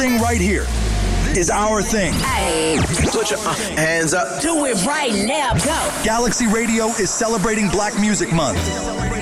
thing right here is our thing. Hey, Put your hands up. do it right now. Go. Galaxy Radio is celebrating Black Music Month.